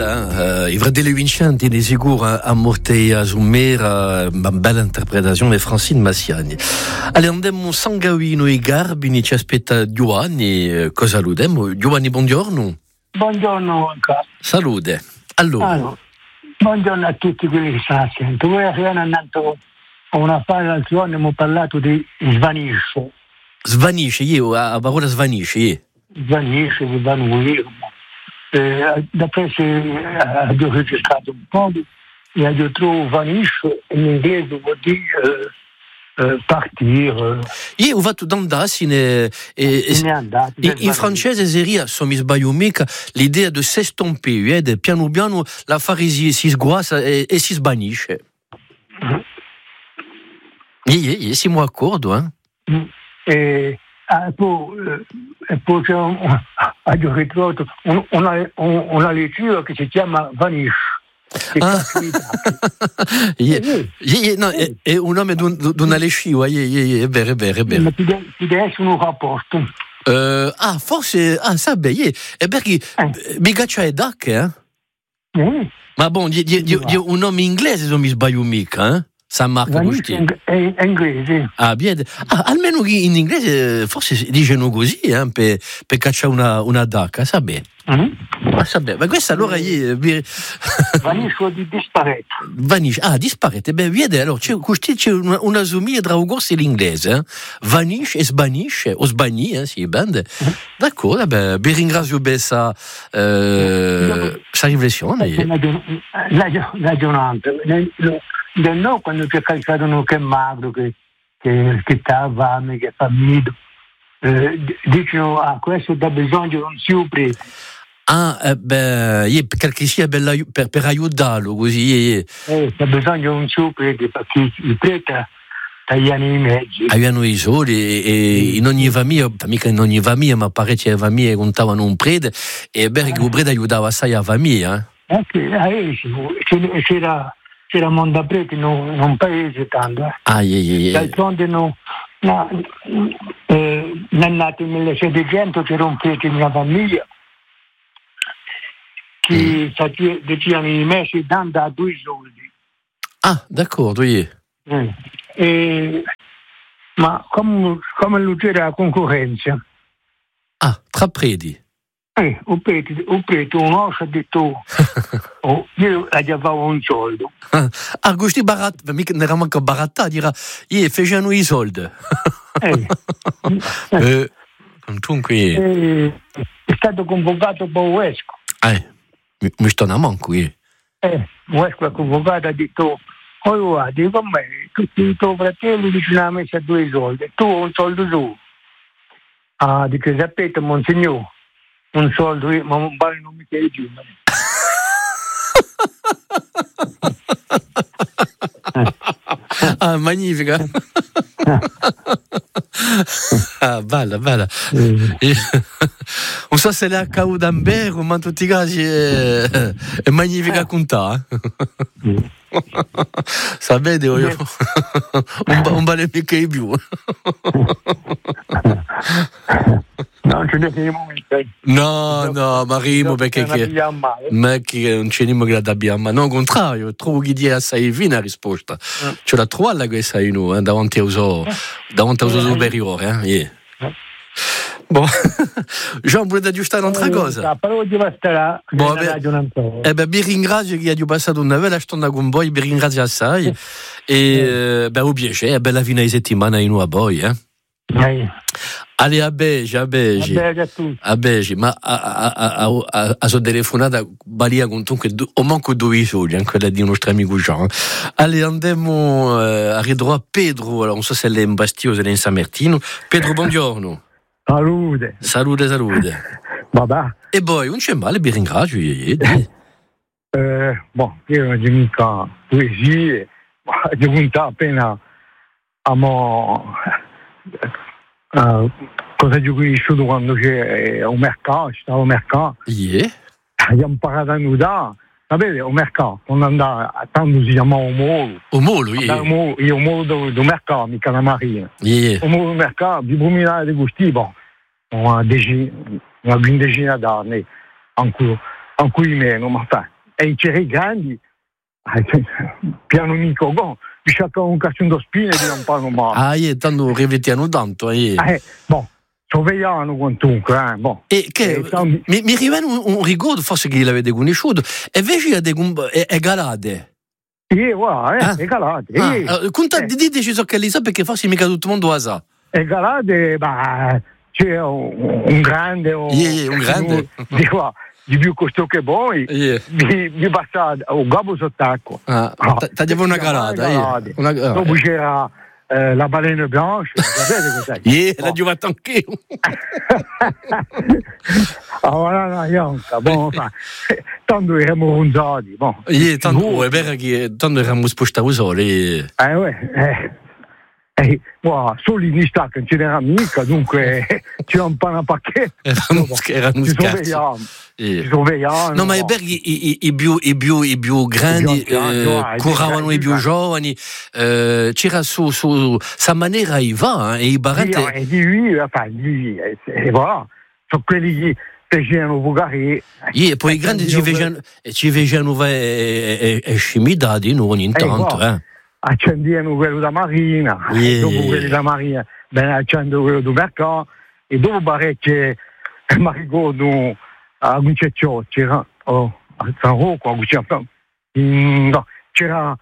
voilà, il va delle vincenti di sicuro a Morteia Zummera, una bella interpretazione di Francine Massiani. Allora andiamo San Gavino e Garbini, ci aspetta Giovanni, cosa salutiamo? Giovanni, buongiorno. Buongiorno Luca. Salute. Allora, buongiorno a tutti quelli che stanno attenti. Voi hanno andato a una fase l'altro giorno, abbiamo parlato di svanisce. Svanisce, io a parola svanisce. Svanisce, svanisce. Dopo ho registrato un po' e ho trovato vanisce in inglese vuol dire partire. Io ho fatto d'andarsi in francese seria, se mi sbaglio mica, l'idea di s'estomper, piano piano la farisi si sguassa e si svanisce. Siamo d'accordo, E poi ho ritrovato una lettura che si chiama Vanish. No, è un nome di una lesciva, è vero. Ma ti deve essere un rapporto. Forse, sabe, è perché mica c'è DAC, Ma bon, un nome inglese se non mi sbaglio mica, San Marco Agostino. È inglese. Bene. Almeno in inglese forse dicono così, per cacciare una DAC, sabe? Ma questa allora Vanish vuol dire disparate. Vanish, disparate. Vede, allora c'è una somiglia tra Ugorsi e l'inglese. Vanish e Sbanish, o Sbani, sì, band. D'accordo, vi ringrazio per questa riflessione. Ragionante. No, quando c'è qualcuno che è magro, che sta fame, che fa mido, dicono questo dà bisogno di un supri. Perché sia per aiutarlo così. C'è bisogno di un supri perché il prete tagliano i mezzi. Avevano i soldi e in ogni famiglia, mica in ogni famiglia, ma parecchie famiglie contavano un prete e perché il prete aiutava assai la famiglia. C'era Monda Preti in un paese tanto. D'altronde nel nato 1700 c'era un prete in mia famiglia che dicevano i mesi dando a 2 soldi. D'accordo, ma come lui c'era la concorrenza. Tra preti. Un prete, un osso ha detto, io gli avevo un soldo. Questi barat, mica ne era manco barattà, dirà, facevano i soldi. Dunque. È stato convocato per Uesco. Mi sto a manco, Uesco è convocato, ha detto, guarda, come tutti i tuoi fratelli dicono a messa 2 soldi, tu hai un soldo su. Dice, sapete, monsignor, un soldo io, ma un ballo non mi chiede più. Magnifica. Bella. Non so se l'ha caudambero, ma in tutti i casi è magnifica contare. Sapete, io un ballo mica di più. Non ce ne siamo momenti. No, ma rimo perché non c'è niente che la abbiamo. No, al contrario, trovo che dia assai fine la risposta. Ce la trovo alla questa davanti a uso superiore, Bon, Jean, volete aggiustare un'altra cosa? Però di basterà. Vi ringrazio che abbiate passato una bella giornata con voi, vi ringrazio assai e un piacere, bella fine di settimana in a voi, Allez, a Bege. A tutti. A Bege, ma a sua telefonata balia con tu che ho manco 2 soldi, quella di nostro amico Jean. Allez, andiamo a ridurre a Pedro, allora non so se lei è in Bastio o se lei è in San Martino. Pedro, buongiorno. Salute. Vabbè. E poi, non c'è male, vi ringrazio. Io non ho mica poesie, ma ho contato appena cosa ho conosciuto quando c'è un mercato, stavo al mercato. Abbiamo imparato a nuotare. Sapete, un mercato, quando andava, tanto si chiamava Omolo. Omolo, Io Omolo del mercato, mica la marina. Omolo del mercato, di promenare di questi, una quindicina d'anni ancora. cui meno, ma e i ceri grandi, piano mico, mi cercano un cazzo di spine e non fanno male. Tanto riflettiamo tanto, sorvegliano quantunque, E che mi riviene un ricordo, forse che l'avete conosciuto, e invece è galate. È galate. Diteci so che li sa, perché forse mica tutto il mondo la sa. È galate, c'è un grande, un grande. Di più costoso che voi, di passare un gabbo sott'acqua. Tagliamo una galata. Dopo c'era la balena blanche, sapete cos'è? L'ho giocato anch'io. La bianca, tanto eravamo ronzati. Tanto è vero che tanto eravamo spostati soli. Solo in istacca non ce n'era mica, dunque c'era un po' una pacchetto. Erano scherzi. Ci sorvegliamo. No, ma è vero che i più grandi curavano i più giovani, c'era su sa maniera e i barenti. Di lui, e voilà, sono quelli che facevano vogare. E poi i grandi ci facevano e scimidati ogni tanto, accendevano quello da Marina, dopo quello da Marina accendevano quello del mercato, e dopo parecchie mi ricordo a Guiceccio c'era a San Rocco, c'era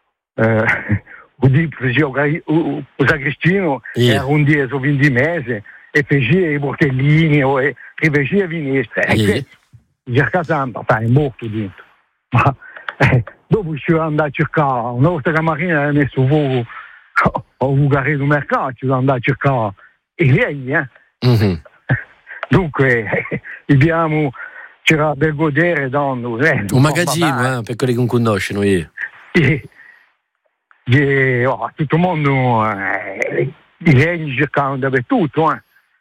il sagrestino, era un 10 o 20 mesi, e faceva i botellini e rifaceva finestre, e cerca sempre, è morto dentro. Dopo ci andavo a cercare, una volta che Marina aveva messo fuoco a Ugare del mercato, ci andavo a cercare i legni. Dunque, c'era Belgodere dando un magazzino, per quelli che non conoscono. Tutto il mondo i legni cercavano dappertutto.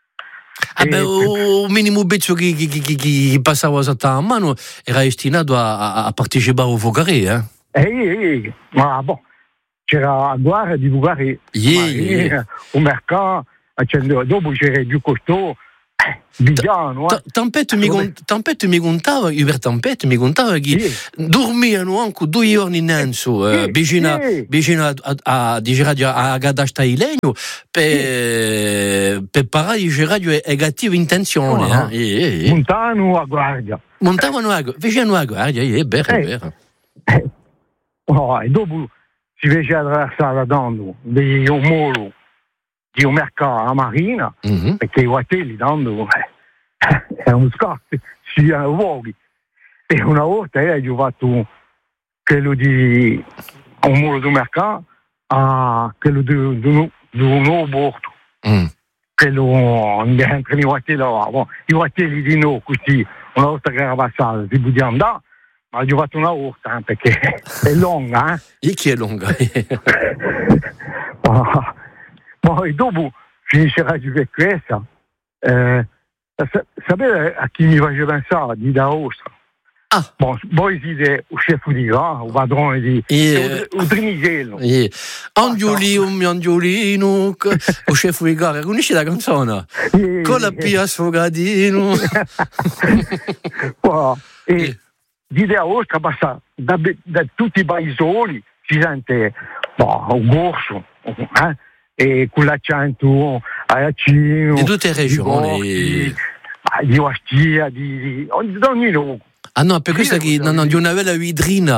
Un minimo pezzo che passava sotto la mano era destinato a partecipare al Vogare, ma c'era la guerra di Vogare, un mercato, dopo c'era il più costoso, Vigiano. Tampetto mi contava, Hubert Tampetto mi contava che dormivano anche 2 giorni innanzi, vicino a Gadasta di legno, per parlare di radio e cattive intenzioni. Montavano a guardia. Facevano a guardia, è vero. E dopo si fece attraversare dando un molo di un mercato a Marina, perché i guatelli dando erano scarsi, si erano luoghi. E una volta ho fatto quello di un molo di un mercato a quello di un nuovo bordo. Quello dentro i guatelli di noi, così, una volta che era passato, si poteva andare, ma ho fatto una volta, perché è lunga. E chi è lunga? Poi dopo finisce di questa, sapete a chi mi faceva pensare di da Ostra? Voi siete il chef di là, il padrone di Trinighello. Angiolino, il chef di gara, conosci la canzone? Con la pia sfogadino. Di da Ostra passa da tutti i paesoli, si sente un gorso, e con l'accento aracino di tutte le regioni, di Ostia, di ogni luogo. No, per questo che non di una bella vidrina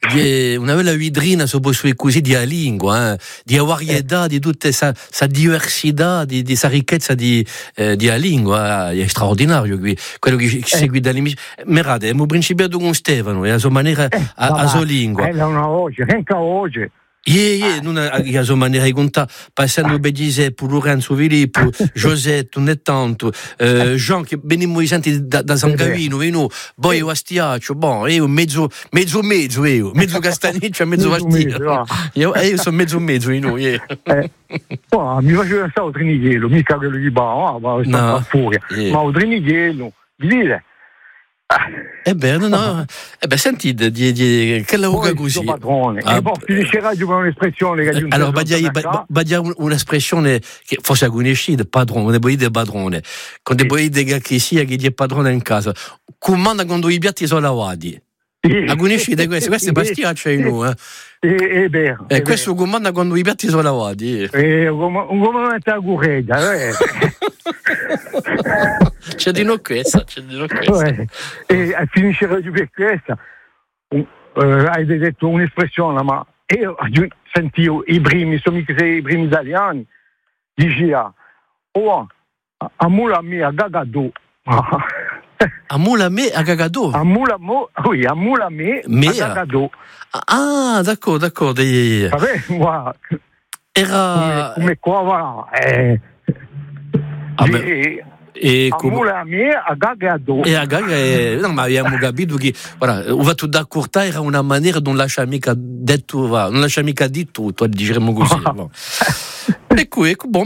sopra sui così di lingua, di varietà, di tutta sa diversità, di sa ricchezza di lingua, è straordinario quello che segue dall'emissione. Merade, abbiamo principiato con Stefano e a sua maniera, a sua lingua. È una voce, anche oggi. Non a sua maniera di contare, passando per Giuseppe, Lorenzo, Filippo, Giuseppe, non è tanto, Jean che venimmo senti da San Gavino, poi io Astiaccio, io mezzo Castagniccio e mezzo Astiaccio, io sono mezzo in noi. Mi faceva pensare a Trinighello, mica quello di furia, ma a Trinighello, dire. No. Senti, che lavoro così? Padrone. E poi finiscerà di un'espressione che allora, badia un'espressione che forse a conosci di padrone, ne vuoi dire padrone. Quando vuoi dire che sia che è padrone in casa, comanda quando i piatti sono lavati. A conosci di questo è bastiaccia in noi. È vero. Questo comanda quando i piatti sono lavati. Un comandante a gurreda, C'è di no questa. E finisce giù per questa. Hai detto un'espressione, ma io sentivo i primi italiani, diceva, a mula mia gagadù. A mula me a gagadù? A mula me a gagadù. Ah, d'accordo. Vabbè, guarda. Era... Come qua va. Mula mia a gagadù. E a gaga no, ma abbiamo capito che va tutto d'accordo, era una maniera non lascia mica detto, non lascia mica di tutto, diremo così. Ecco,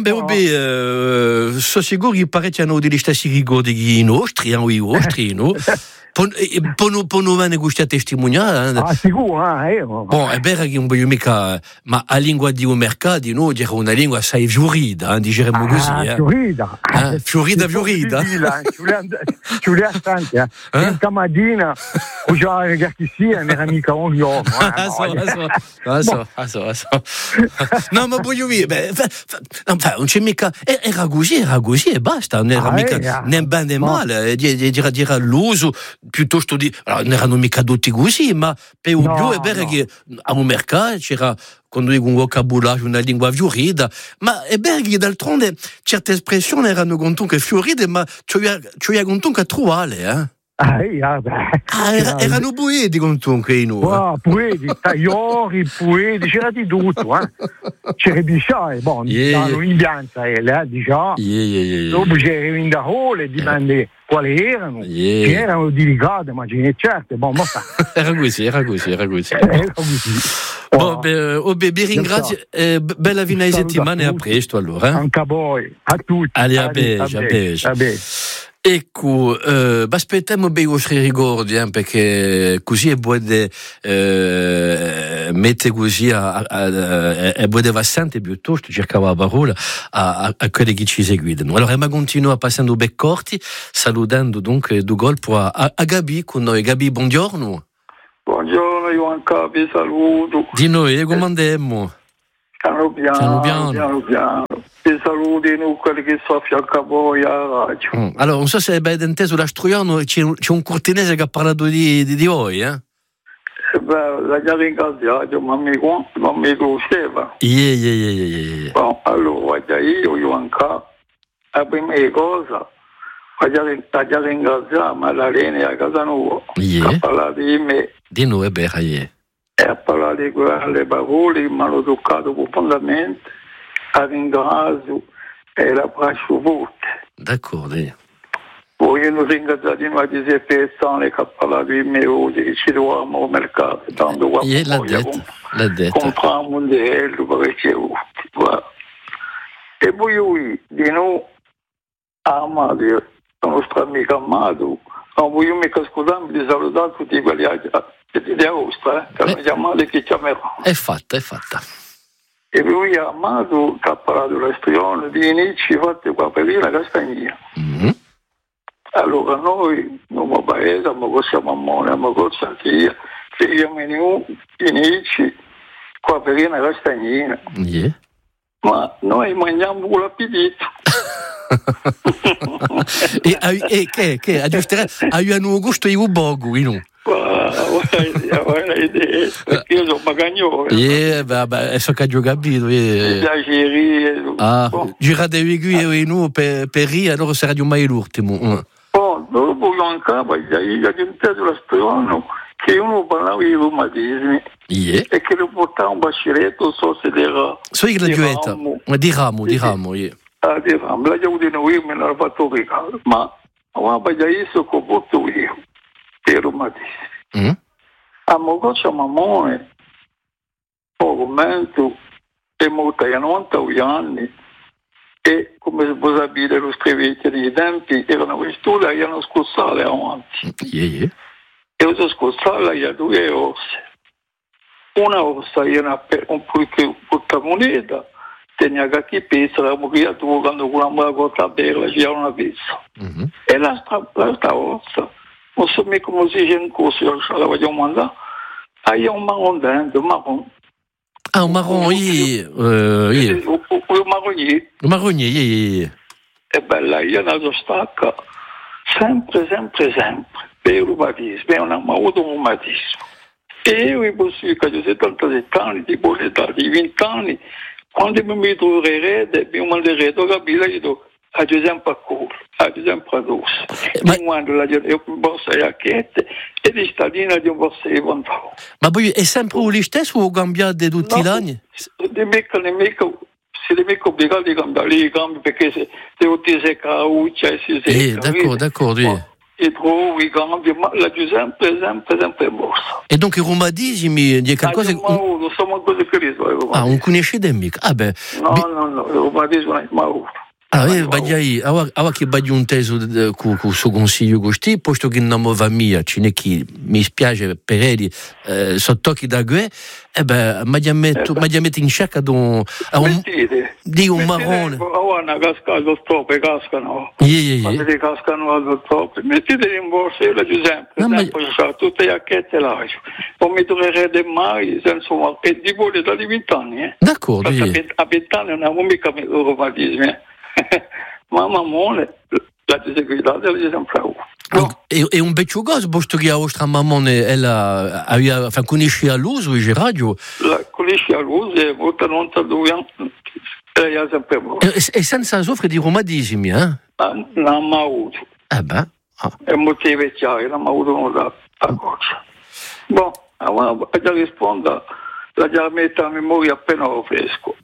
sono sicuro che parecchio degli stessi ricordi che i nostri, no? Poi non vanno questa testimoniare. Sicuro, Bon, è vero che non voglio mica, ma la lingua di un mercato, no, era una lingua assai fiorida, diremmo così. Fiorida. Ci vuole tanto, questa mattina, ragazzi, non era mica un giorno. So. No, ma voglio dire, non c'è mica, era così e basta, non era mica né bene né male, dire l'uso, piuttosto di, non erano mica tutti così, ma per un più è vero che a un mercato c'era, quando dico un vocabolario, una lingua fiorida, ma è vero che d'altronde certe espressioni erano comunque fioride, ma ci è comunque a trovare, erano poeti comunque in noi. Poeti, tagliori, poeti, c'era di tutto, c'era di sciai, in bianca, diciamo. Dopo c'era in Dahole, dipende quali erano, erano delicate, ma ce ne certe, ma era così. Vi ringrazio, bella fine di settimana e a presto allora. Anche a voi, a tutti. Allez, a beige. Ecco, aspettiamo bene i vostri ricordi, perché così è buono mettere così è buono bastante piuttosto cercare la parola a quelli che ci seguono. Allora, ma continuo passando bei corti, salutando dunque du golpe a Gabi con noi. Gabi, buongiorno. Buongiorno, Ivan Capi, saluto. Di noi, come andiamo? Piano piano. Ti saluti noi quelli che sono a fianco a voi alla radio. Allora, non so se avete inteso la Stroiano, c'è un cortinese che ha parlato di voi, la già ringraziato, ma mi conosceva. Bon, allora, io, Ivan Capi, la prima cosa, la già ringraziamo, ma la Lene a casa nuova, ha parlato di me. Di noi, e ha parlato di quelle parole che mi hanno toccato profondamente, a ringrazio e la braccio forte. D'accordo. Voglio ringraziare di noi di persone che ha parlato di me oggi, che ci troviamo al mercato, tanto l'ha detto. Compriamo un modello per ricevuti. E poi di noi, Amado, il nostro amico Amado, non voglio mica scusarmi di salutare tutti quelli di Austria, che hanno chiamato e che chiamerò. È fatta. E lui ha amato che ha parlato la storia di Nietzsche fatte qua per la Castagnia. Allora noi, nel paese, ma possiamo ammonare, ma cosa anche io, figliamo di Nietzsche qua per la Castagna. Ma noi mangiamo con l'appetito. E che aggiusterà hai un gusto di ubogu in un perché io sono magagnone so che ho capito girate i nu per ri allora sarà di un mai l'ultimo dopo io ancora io ho inteso la storia che uno parlava di reumatismi e che lo portava un baccelletto so se era di ramo di ramo la già di noi me l'ha fatto Riccardo ma aveva già visto che porto io per reumatismi a Mogoccia Mamone momento e molto a 90 anni e come si può sapere lo scrivete nei tempi erano questura e hanno scossale avanti e lo scossale ha 2 orse, una orsa era un po' più tutta moneta, tenia che pezza la creatura quando una cotta bella c'era una pezza e l'altra orsa non so mica come si dice in corso la vogliamo mandare hai un marron dentro marron. Ah, un marron, un marronier. Un marronier, E bella, io la stacca sempre per il reumatismo, è un avuto reumatismo. E io in possibile che ho 77 anni, tipo l'età di 20 anni, quando mi troverei, mi manderei a capire, io ho sempre a culo, ho sempre addosso. E quando la gente borsa le acchiette e di stadina di un borsa di pantaloni. Ma poi è sempre lo stesso o cambiate tutti gli anni? Si deve obbligare a cambiare i cambi perché se devo dire cauccia e si secca. D'accordo. E trovo i cambi, ma la giù sempre in borsa. E donc i reumatismi, di qualcosa... Non so cose che risolvo. Ah, non conoscete mica? Ah beh... No, il reumatismo non è mai Allora, ora che bagli un teso con il suo consiglio così, posto che non va mia, ce n'è chi mi spiace per lei, sotto occhi da gue, ma gli metto in cerca di un marrone. Ora cascano troppe, cascano. Quando cascano allo troppe, mettete in borsa e la giù sempre, tutte le acchette là. Non mi troverete mai, insomma, e di qualità di 20 anni. D'accordo. A 20 anni non avevo mica il reumatismo. Mamma mole, la disegrità della sempre E un beccio gas, posto che la vostra mamma aveva conosciuto l'uso e radio? La conosce all'uso e molto non ta due anni, lei ha sempre avuto. E senza soffrire di reumatismi, eh? Non mi ha avuto. È molto vecchiaio, non mi ha avuto nulla a coccia. Bon, allora, già rispondo, la già metta a memoria appena lo fresco.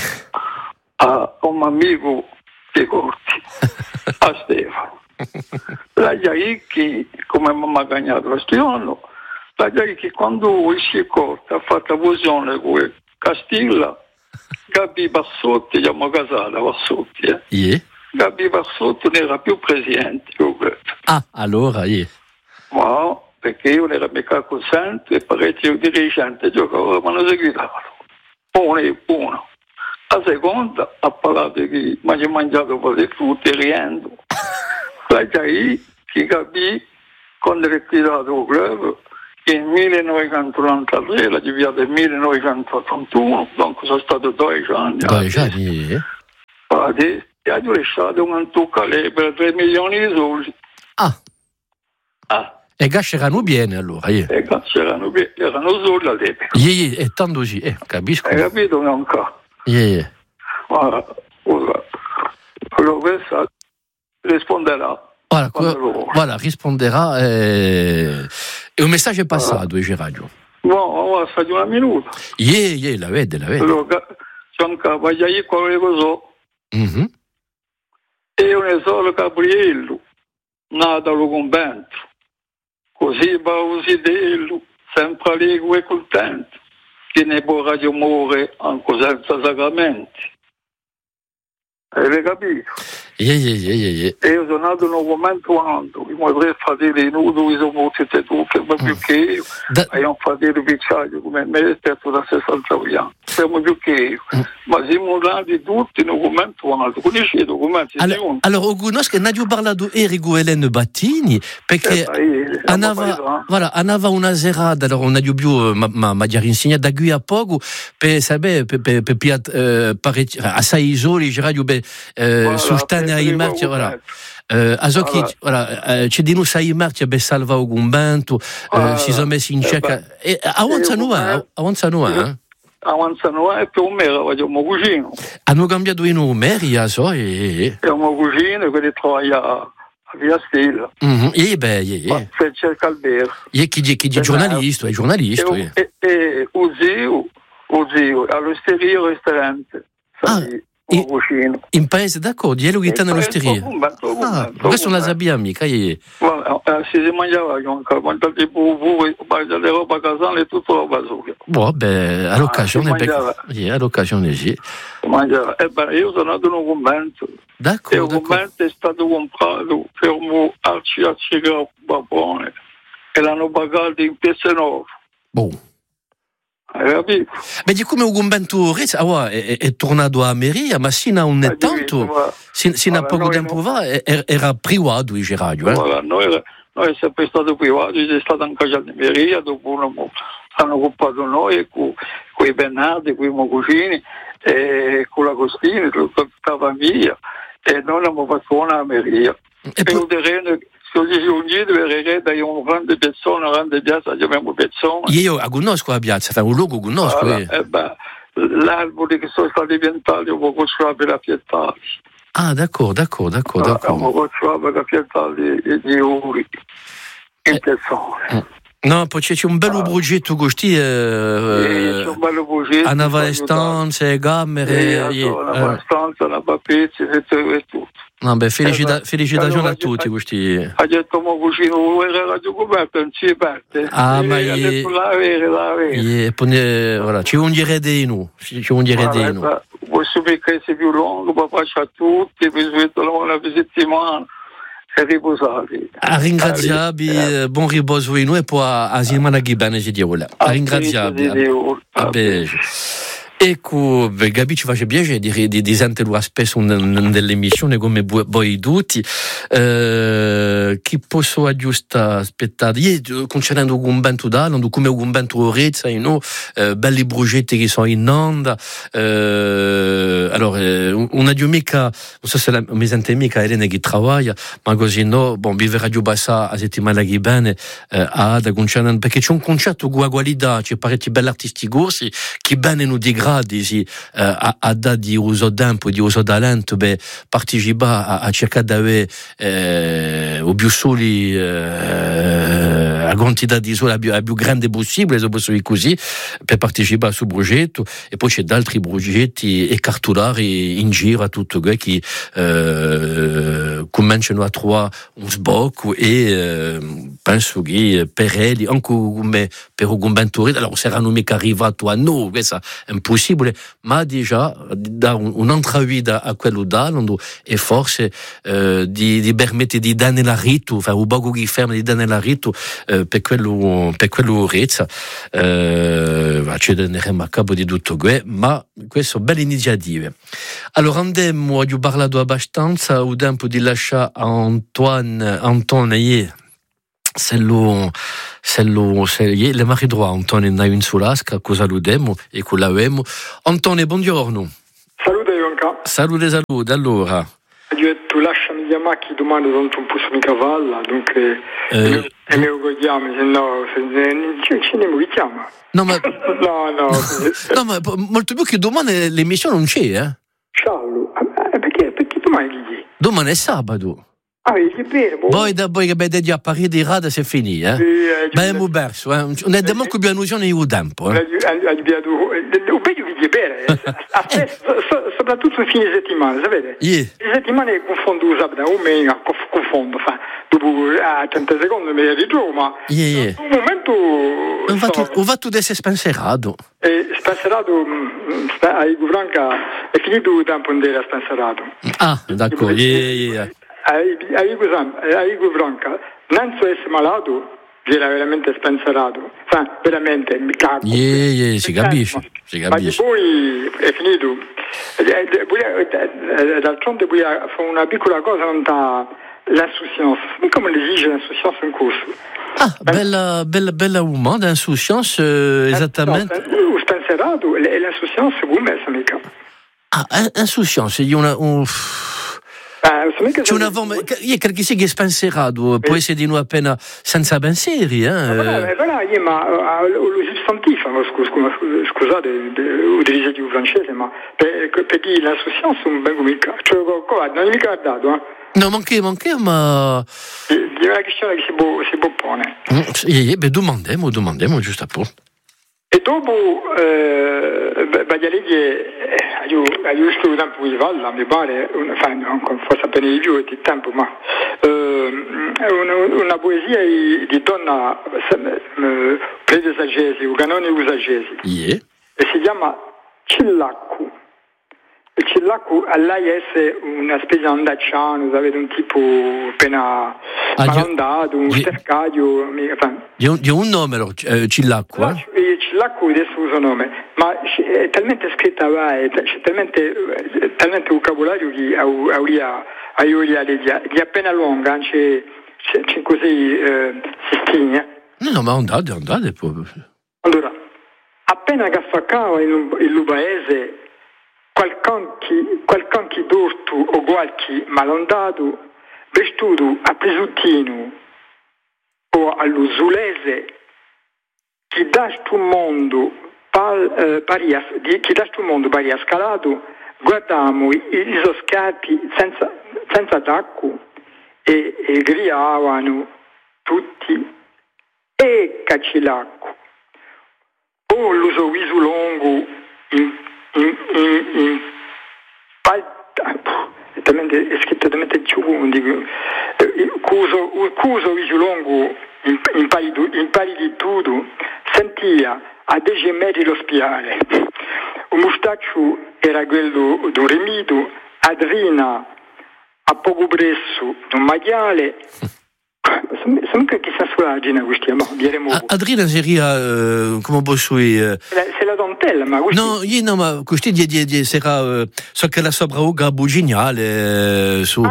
A un amico dei corti, a Stefano. La Giaicchi, come mamma ha gagnato questo anno, la Giaicchi quando uscì corta ha fatto fusione con Castilla, Gabi Bassotti, abbiamo casato Bassotti, Gabi Bassotti non era più presidente. Ah, allora, Ma perché io non ero mica cosciente e parecchio dirigente giocavo, ma non seguitavo. Uno. La seconda ha parlato che mi ha mangiato un po' di frutta riendo. La Giai che capì quando è ritirato il club che nel 1993 la GVA del 1981, dunque sono stato 12 anni. 12 anni? Adesso ha lasciato un antucale per 3 milioni di soldi. E gasceranno bene allora. E gasceranno bene, erano soldi all'epoca. E tanto sì, capisco. Hai capito non ca? Allora, questa risponderà. Voilà, risponderà e un messaggio è passato, Radio. No, sta di una minuta. La vede. Allora, sono cavalieri quello che so. E un solo Gabriello, nato al convento. Così va usidello, sempre allegro e contento. Che ne può muore anche senza sacramenti. Hai capito? E io sono nato in un momento quando i miei fratelli nudo, sono molti tutti, ma più che io. E un fratello piccolo come me, stesso da 60 anni. Siamo più che io. Ma siamo nati tutti in un momento quando. Conosci i documenti? Allora, ho conosco che non ho parlato Erigo Elene Battini, perché andava una serata, allora non ho più, ma già insegnato da qui a poco, per sapere, per assai isoli, Radio Sultana e Marcia, voilà. C'è di noi sai Marcia per salvare il convento, si sono messi in cerca. Avanzano, e più o meno facciamo cucino. Hanno cambiato i numeri, so, e... Siamo cucino, quelli travagliano a Via Stella. Se cerca il vero. E chi è giornalista, è giornalista. E o zio, all'esteriore ristorante. In paese, d'accordo, di Elo Gitano all'osteria. Questo non la sappiamo mica. Si mangiava quanto tipo le roba casale e tutto roba zucchero. Beh, all'occasione sì. Mangiava. Io sono andato in un convento. D'accordo. E un convento è stato comprato per un arcigrafo babone e l'hanno pagato in pezzi nuovi. Hai capito? Di come un convento è tornato a Meria, ma sino a un tanto, sino a poco tempo fa, era privato il giraggio. Noi è sempre stato privato, c'è stato anche a Meria, dopo hanno occupato noi con i Bernardi, con i Mocusini, e con la Costini, tutta la famiglia, e noi abbiamo fatto una Meria. E un terreno, se un giro verrebbe da una grande persona, una grande piazza, chiamiamo persone. Io conosco la piazza, un luogo conosco. L'albero che sono stati piantati, ho costruito per affiettare. Ah, d'accordo. Ho costruito per affiettare di uri in persone. No, poi c'è un bello progetto così, c'è un bello progetto. A nuove stanze, camere. Una nuova stanza, una papezza e tutto. No, felicitazioni a tutti questi. Ha detto mo cucino era radio coperto, non si parte. Ma ha detto la vera. Ci undirei di noi. Vuoi sapere che sei più lungo, papà c'ha tutti, poi smettono una settimana. E riposati. Ringraziabili, buon riposo in noi e poi a settimana che bene ci diamo là. Ringraziabili. Ecco, Gabi ci face piacere di sentirlo spesso nell'emissione come voi tutti. Chi posso aggiustare, aspettare? Io, concernendo il convento d'Alando, come il convento Orezza, belli progetti che sono in onda. Una di mica, non so se la mia amica Elena che lavora, ma così no, vive Radio Bassa a settimana che bene, perché c'è un concerto con la qualità, c'è parecchi belli artisti corsi, che bene non di a da di uso tempo, di uso talento, partecipa a cercare di avere o più soli la quantità di soli la più grande possibile, così, per partecipare a questo progetto. E poi c'è altri progetti e cartolari in giro a tutto quello che cominciano a trovare un sbocco e penso che per elli, anche come per il convento, allora saranno mica arrivati a noi, questo è impossibile, ma già dare un'altra vita a quello d'Alando e forse di permettere di dare la rito, un poco che ferma di dare la rito per quello Rezza. Ci teneremo a capo di tutto questo, ma queste sono belle iniziative. Allora andiamo, ho parlato abbastanza, ho tempo di lasciare a Antonio le mari droit, Antonio na in sulasca, cosa ludemo e cosa avemo. Antonio, buongiorno. Salute Ionca. Salute, allora. Tu lasciami chiamare chi domanda tanto un po' su mi cavalla, dunque e mi auguriamo, se no ce ne mi chiama. No, ma no, ma molto più che domani l'emissione non c'è, Ciao, perché domani gli? Domani è sabato. È vero. Poi che avete già parlé di rada c'est fini, abbiamo perso, non è da molto più annusione di tempo, un bello di bene, soprattutto il fine settimana, sapete? Le settimane confondo usabile, confondo, dopo a 30 secondi mi ritrovo, ma in un momento ho fatto di essere spensierato. Spensierato, a Iguvranca è finito il tempo di essere spensierato. D'accordo, a Iguvranca, non so essere malato, era veramente spensierato, veramente mi cago. Si capisce. Ma poi è finito. D'altronde poi fa una piccola cosa, non ha l'insouciance, come l'esige l'insouciance in corso. Bella umana, l'insouciance, esattamente. Spensierato e l'insouciance come è mica. Insouciance, c'è una forma, io credo che sia spensierato, può essere di noi appena senza pensieri, ma lo sostantivo, scusate, utilizzo di un francese, ma per dire l'associazione non vengo mica, cioè non è mica dato, No, manche, ma... È una questione che si può porre. Domandiamo, giusto appunto. E dopo, io sto tempo di Valla, mi pare, forse appena di più di tempo, ma una poesia di donna predesagesi, un canone usagesi, e si chiama Cillaccu. Il Cillaccu all'AIS una specie andacciano, avete un tipo appena malandato, un stercaio. Di un nome, Cillaccu, Il Cillaccu è il suo nome, ma è talmente scritta, c'è talmente vocabolario che hauria di appena lunga, c'è così si stringe. No, ma andate proprio. Allora, appena che affaccava il paese qualcun chi dortu o qualche malandato vestuto a presuttino o all'usulese chi da sto mondo pari a scalato guardavamo i soscati senza tacco e griavano tutti e cacilacco o l'uso viso lungo è scritto talmente giù cuso viso lungo in pari di tutto sentia a 10 metri lo spiare un mustaccio era quello d'un remito adrina a poco presso d'un maiale. Sempre chissà sulla Adrina questi, ma diremo. Adrina seria come posso dire? C'est la dentelle, ma questi. No, ma questi sarà so che la sopra uga geniale su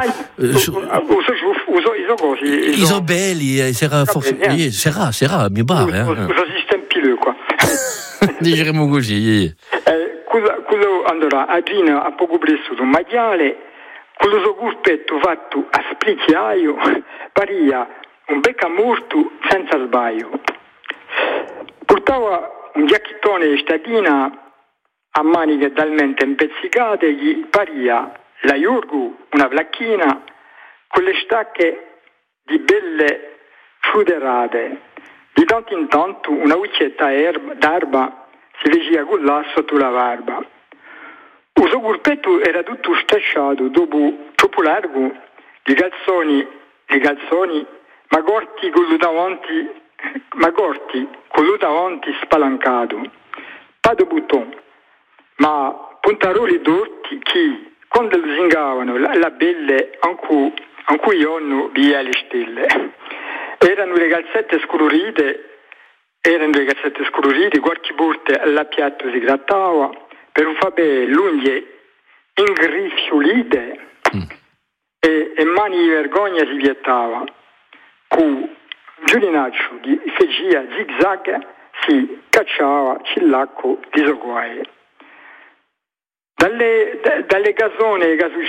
iso belli sarà mi pare. Uso sistema pileux qua. Diremo così. Quello allora Adrina a poco presso d'un maiale. Con lo suo gruppetto fatto a spricchiaio paria un becca morto senza sbaglio. Portava un giacchettone di stadina a maniche talmente impezzicate che paria la Iorgu una placchina con le stacche di belle fruderate. Di tanto in tanto una uccetta d'arba si faceva con là sotto la barba. Il suo gruppetto era tutto stacciato dopo troppo largo di calzoni, ma corti con lo davanti spalancato. Pas de bouton, ma puntaroli dorti che quando lo zingavano la belle in cui hanno via le stelle. Erano le calzette scururite, qualche volte alla piatto si grattava. Per un fare l'unghie ingriffiolite e mani di vergogna si viettava. Con Giulinaccio di fegia zigzag si cacciava Cillacco di soguai. Dalle casone